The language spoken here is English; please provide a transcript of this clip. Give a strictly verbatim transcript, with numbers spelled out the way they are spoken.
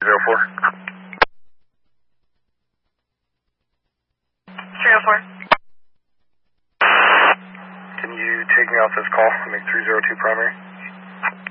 zero four. three oh four. Can you take me off this call? Make three zero two primary.